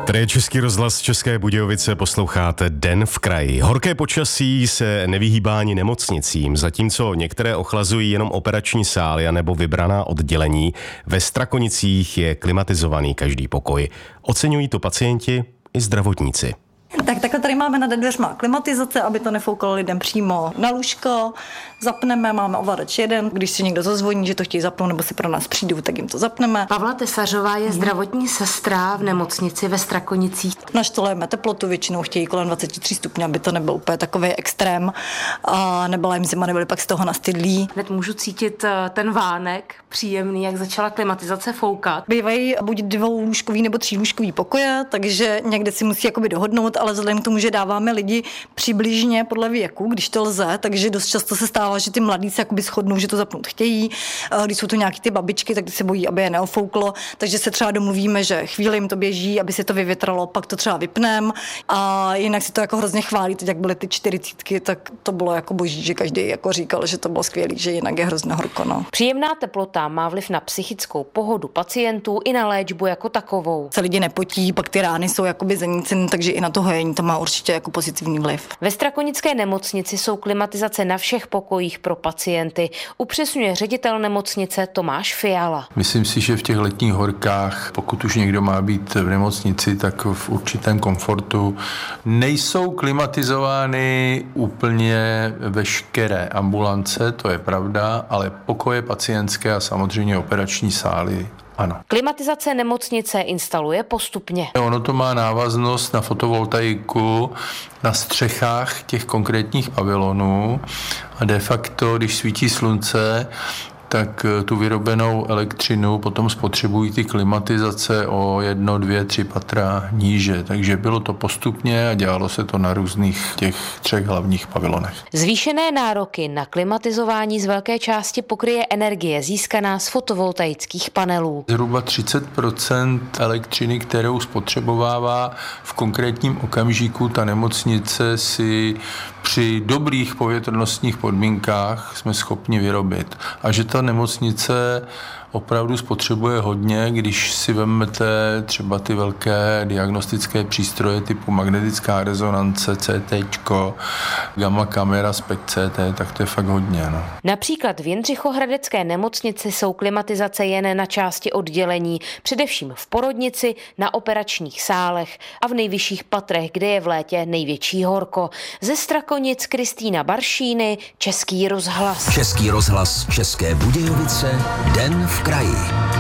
Tady je Český rozhlas České Budějovice, posloucháte Den v kraji. Horké počasí se nevyhýbá ani nemocnicím, zatímco některé ochlazují jenom operační sály anebo vybraná oddělení, ve Strakonicích je klimatizovaný každý pokoj. Oceňují to pacienti i zdravotníci. Tak takhle tady máme nad dveřma klimatizace, aby to nefoukalo lidem přímo na lůžko. Zapneme, máme ovladač jeden, když si někdo zazvoní, že to chtějí zapnout nebo si pro nás přijdou, tak jim to zapneme. Pavla Tesařová je zdravotní sestra v nemocnici ve Strakonicích. Naštolujeme teplotu, většinou chtějí kolem 23 stupňů, aby to nebyl úplně takový extrém a nebyla jim zima, nebyli pak z toho nastydlí. Hned můžu cítit ten vánek příjemný, jak začala klimatizace foukat. Bývají buď dvoulůžkový nebo třílůžkový pokoje, takže někde si musí jakoby dohodnout, ale vzhledem k tomu, že dáváme lidi přibližně podle věku, když to lze, takže dost často se stává, že ty mladí se jakoby shodnou, že to zapnout chtějí. Když jsou to nějaký ty babičky, tak se bojí, aby je neofouklo, takže se třeba domluvíme, že chvíli jim to běží, aby se to vyvětralo, pak to třeba vypneme. A jinak si to jako hrozně chválí, teď jak byly ty 40, tak to bylo jako boží, že každý jako říkal, že to bylo skvělý, že jinak je hrozně horko. No. Příjemná teplota má vliv na psychickou pohodu pacientů i na léčbu jako takovou. Se lidi nepotí, pak ty rány jsou jakoby zanícené, takže i na to hojení to má určitě jako pozitivní vliv. Ve Strakonické nemocnici jsou klimatizace na všech pokojích pro pacienty, upřesňuje ředitel nemocnice Tomáš Fiala. Myslím si, že v těch letních horkách, pokud už někdo má být v nemocnici, tak v určitém komfortu. Nejsou klimatizovány úplně veškeré ambulance, to je pravda, ale pokoje pacientské a samozřejmě operační sály ano. Klimatizace nemocnice instaluje postupně. Ono to má návaznost na fotovoltaiku na střechách těch konkrétních pavilonů a de facto, když svítí slunce, tak tu vyrobenou elektřinu potom spotřebují ty klimatizace o 1, 2, 3 patra níže. Takže bylo to postupně a dělalo se to na různých těch 3 hlavních pavilonech. Zvýšené nároky na klimatizování z velké části pokryje energie získaná z fotovoltaických panelů. Zhruba 30% elektřiny, kterou spotřebovává v konkrétním okamžiku ta nemocnice, si při dobrých povětrnostních podmínkách jsme schopni vyrobit. A že ta nemocnice opravdu spotřebuje hodně, když si vezmete třeba ty velké diagnostické přístroje typu magnetická rezonance, CT, gamma kamera, SPECT, tak to je fakt hodně. No. Například v Jindřichohradecké nemocnici jsou klimatizace jen na části oddělení, především v porodnici, na operačních sálech a v nejvyšších patrech, kde je v létě největší horko. Ze Strakonic Kristýna Baršíny, Český rozhlas. Český rozhlas České Budějovice, Den v kraji.